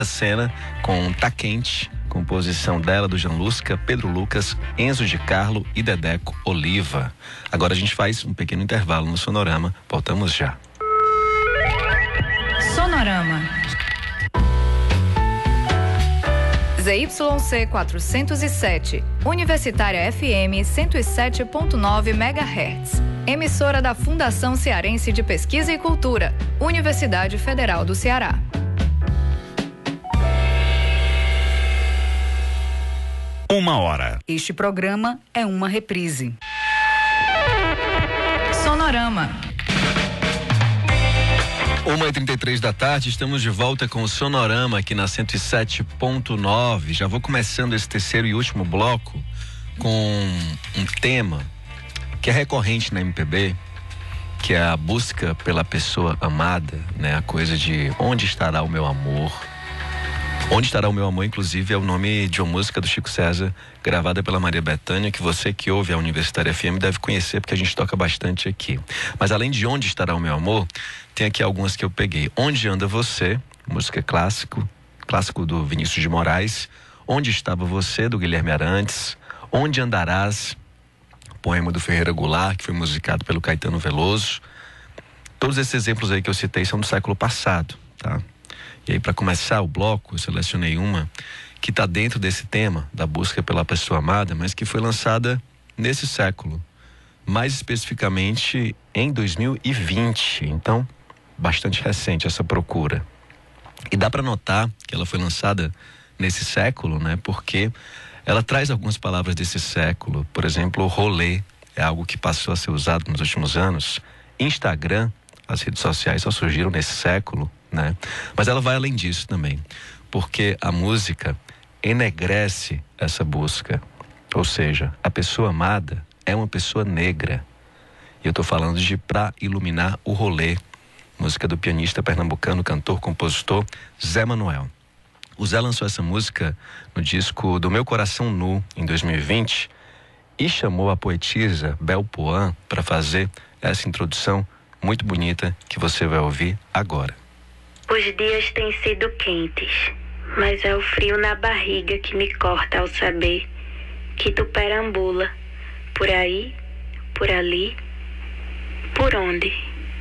A cena com Tá Quente, composição dela, do Janlusca, Pedro Lucas, Enzo de Carlo e Dedeco Oliva. Agora a gente faz um pequeno intervalo no Sonorama, voltamos já. Sonorama. ZYC 407, Universitária FM 107.9 MHz. Emissora da Fundação Cearense de Pesquisa e Cultura, Universidade Federal do Ceará. Uma hora. Este programa é uma reprise. Sonorama. 1h33 da tarde, estamos de volta com o Sonorama aqui na 107.9. Já vou começando esse terceiro e último bloco com um tema que é recorrente na MPB, que é a busca pela pessoa amada, né? A coisa de onde estará o meu amor. Onde estará o meu amor, inclusive, é o nome de uma música do Chico César, gravada pela Maria Bethânia, que você que ouve a Universitária FM deve conhecer, porque a gente toca bastante aqui. Mas além de Onde Estará o Meu Amor, tem aqui algumas que eu peguei. Onde Anda Você, música clássico do Vinícius de Moraes. Onde Estava Você, do Guilherme Arantes. Onde Andarás, poema do Ferreira Goulart, que foi musicado pelo Caetano Veloso. Todos esses exemplos aí que eu citei são do século passado, tá? E aí, para começar o bloco, eu selecionei uma que está dentro desse tema da busca pela pessoa amada, mas que foi lançada nesse século, mais especificamente em 2020. Então, bastante recente essa procura. E dá para notar que ela foi lançada nesse século, né? Porque ela traz algumas palavras desse século. Por exemplo, o rolê é algo que passou a ser usado nos últimos anos. Instagram, as redes sociais só surgiram nesse século, né? Mas ela vai além disso também, porque a música enegrece essa busca, ou seja, a pessoa amada é uma pessoa negra. E eu tô falando de Pra Iluminar o Rolê, música do pianista pernambucano, cantor, compositor Zé Manuel. O Zé lançou essa música no disco Do Meu Coração Nu, em 2020, e chamou a poetisa Bel Poan para fazer essa introdução muito bonita que você vai ouvir agora. Os dias têm sido quentes, mas é o frio na barriga que me corta ao saber que tu perambula por aí, por ali, por onde?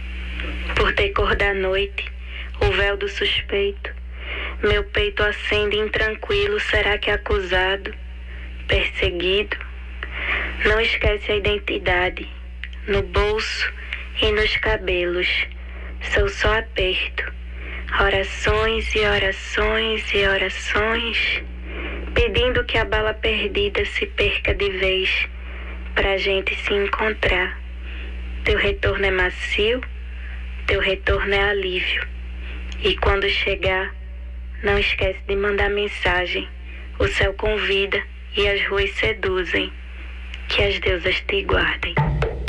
Por ter cor da noite, o véu do suspeito, meu peito acende intranquilo, será que acusado, perseguido? Não esquece a identidade, no bolso e nos cabelos, sou só aperto. Orações e orações e orações, pedindo que a bala perdida se perca de vez, pra gente se encontrar. Teu retorno é macio, teu retorno é alívio. E quando chegar, não esquece de mandar mensagem. O céu convida e as ruas seduzem. Que as deusas te guardem.